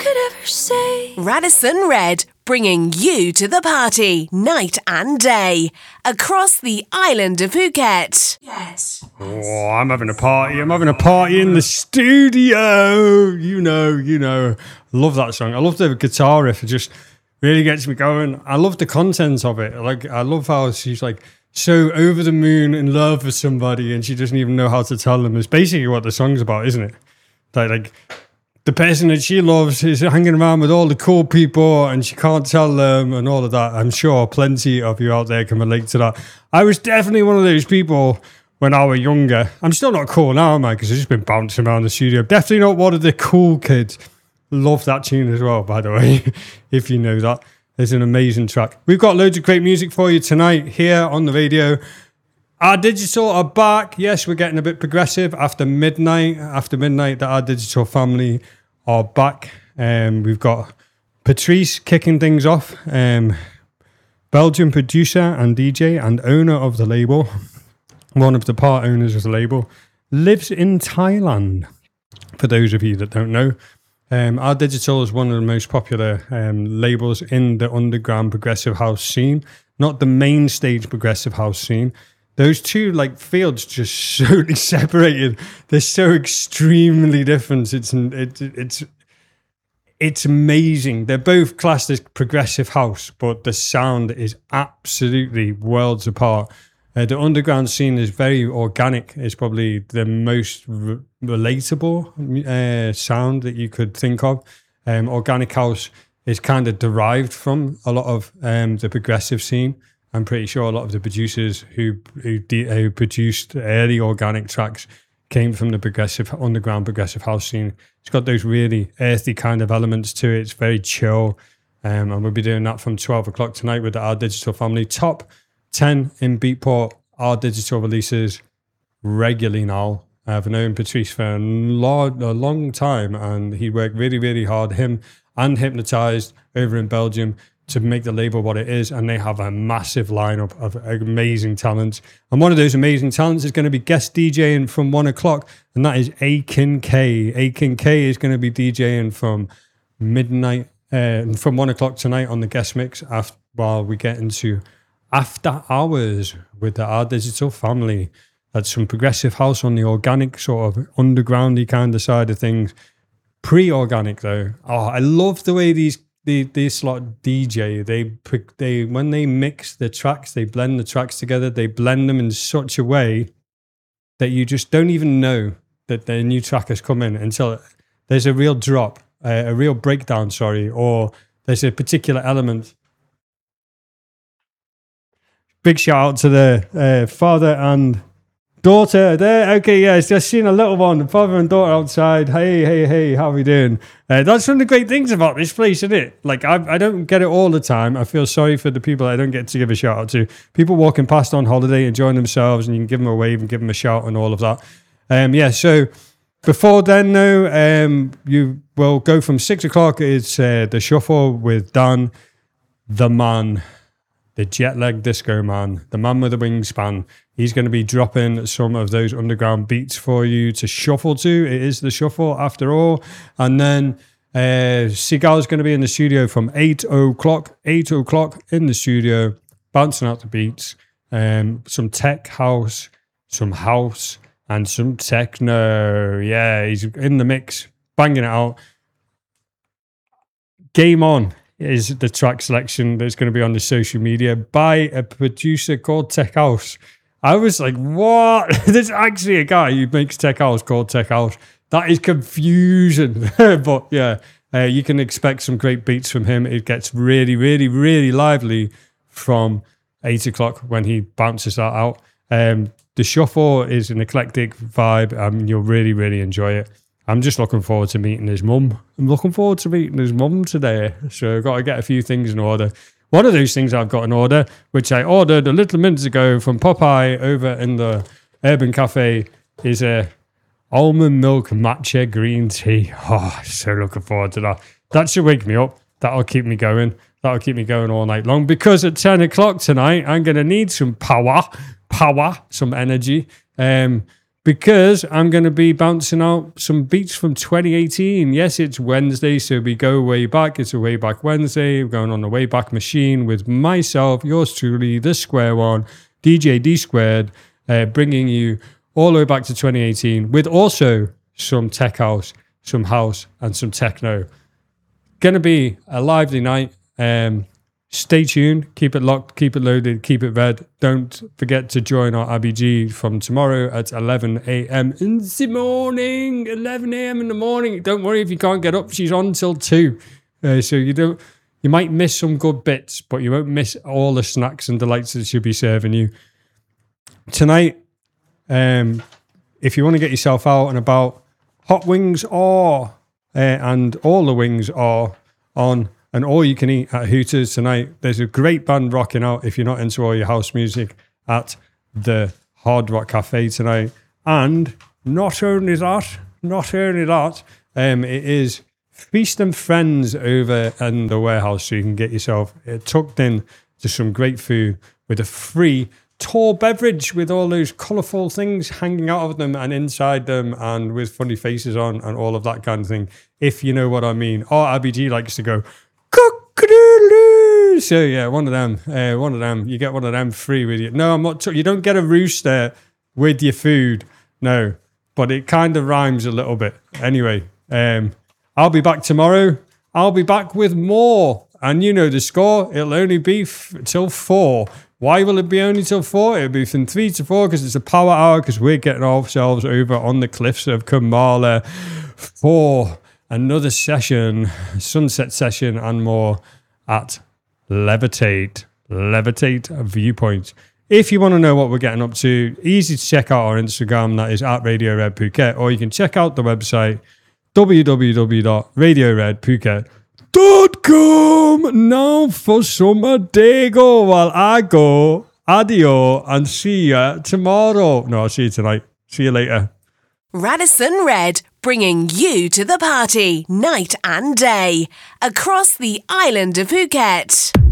could ever say. Radisson Red, bringing you to the party, night and day, across the island of Phuket. Oh, I'm having a party. I'm having a party in the studio. You know. Love that song. I love the guitar riff. It just really gets me going. I love the content of it. Like, I love how she's like so over the moon in love with somebody and she doesn't even know how to tell them. It's basically what the song's about, isn't it? Like the person that she loves is hanging around with all the cool people and she can't tell them and all of that. I'm sure plenty of you out there can relate to that. I was definitely one of those people when I was younger. I'm still not cool now, man, because I've just been bouncing around the studio. Definitely not one of the cool kids. Love that tune as well, by the way, if you know that. It's an amazing track. We've got loads of great music for you tonight here on the radio. Our Digital are back. Yes, we're getting a bit progressive after midnight. After midnight, the Our Digital family are back. We've got Patrice kicking things off. Belgian producer and DJ and owner of the label. One of the part owners of the label. Lives in Thailand, for those of you that don't know. Our Digital is one of the most popular labels in the underground progressive house scene, not the main stage progressive house scene. Those two like fields just so separated. They're so extremely different. It's amazing. They're both classed as progressive house, but the sound is absolutely worlds apart. The underground scene is very organic. It's probably the most relatable sound that you could think of. Organic house is kind of derived from a lot of the progressive scene. I'm pretty sure a lot of the producers who produced early organic tracks came from the underground progressive house scene. It's got those really earthy kind of elements to it. It's very chill. And we'll be doing that from 12 o'clock tonight with Our Digital family. Top 10 in Beatport, Our Digital releases regularly now. I've known Patrice for a long time and he worked really, really hard, him and Hypnotized over in Belgium, to make the label what it is, and they have a massive lineup of amazing talents. And one of those amazing talents is going to be guest DJing from 1 o'clock, and that is Akin K. Akin K is going to be DJing from midnight, from 1 o'clock tonight on the guest mix, while we get into After Hours with the Our Digital family. That's some progressive house on the organic sort of undergroundy kind of side of things. Pre-organic though. Oh, I love the way these lot DJ, they when they mix the tracks, they blend the tracks together, they blend them in such a way that you just don't even know that the new track has come in until there's a real drop, a real breakdown, or there's a particular element. Big shout out to the father and daughter there. Okay, yeah, just seen a little one, father and daughter outside. Hey, how are we doing? That's one of the great things about this place, isn't it? Like, I don't get it all the time. I feel sorry for the people I don't get to give a shout out to. People walking past on holiday, enjoying themselves, and you can give them a wave and give them a shout and all of that. So before then, though, you will go from 6 o'clock. It's the Shuffle with Dan, the man, the jet lag disco man, the man with the wingspan. He's going to be dropping some of those underground beats for you to shuffle to. It is the Shuffle after all. And then Seagal's going to be in the studio from 8 o'clock. 8 o'clock in the studio, bouncing out the beats. Some tech house, some house, and some techno. Yeah, he's in the mix, banging it out. Game On is the track selection that's going to be on the social media by a producer called Tech House. I was like, what? There's actually a guy who makes tech house called Tech House. That is confusion. But yeah, you can expect some great beats from him. It gets really, really, really lively from 8 o'clock when he bounces that out. The Shuffle is an eclectic vibe. You'll really, really enjoy it. I'm just looking forward to meeting his mum. I'm looking forward to meeting his mum today. So I've got to get a few things in order. One of those things I've got in order, which I ordered a little minutes ago from Popeye over in the Urban Cafe, is a almond milk matcha green tea. Oh, so looking forward to that. That should wake me up. That'll keep me going. That'll keep me going all night long, because at 10 o'clock tonight, I'm going to need some power, some energy. because I'm going to be bouncing out some beats from 2018. Yes, it's Wednesday, so we go way back. It's a way back Wednesday. We're going on the way back machine with myself, yours truly, the Square One, DJ D Squared, bringing you all the way back to 2018 with also some tech house, some house, and some techno. Going to be a lively night. Stay tuned, keep it locked, keep it loaded, keep it red. Don't forget to join our ABG from tomorrow at 11 a.m. in the morning. 11 a.m. in the morning. Don't worry if you can't get up. She's on till 2. So you might miss some good bits, but you won't miss all the snacks and delights that she'll be serving you. Tonight, if you want to get yourself out and about, hot wings are, and all the wings are on and all you can eat at Hooters tonight. There's a great band rocking out if you're not into all your house music at the Hard Rock Cafe tonight. And not only that, it is Feast and Friends over in the warehouse, so you can get yourself tucked in to some great food with a free tall beverage with all those colourful things hanging out of them and inside them and with funny faces on and all of that kind of thing, if you know what I mean. Or RBG likes to go, cock-a-doodle-doo. So yeah, one of them. You get one of them free with you. No, I'm not. You don't get a rooster with your food. No, but it kind of rhymes a little bit. Anyway, I'll be back tomorrow. I'll be back with more. And you know the score. It'll only be till 4. Why will it be only till 4? It'll be from 3 to 4 because it's a power hour, because we're getting ourselves over on the cliffs of Kamala for another session, sunset session and more at Levitate Viewpoint. If you want to know what we're getting up to, easy to check out our Instagram, that is at Radio Red Phuket, or you can check out the website www.radioredphuket.com. Now for some Adego while I go. Adio and see you tomorrow. No, I'll see you tonight. See you later. Radisson Red, bringing you to the party night and day across the island of Phuket.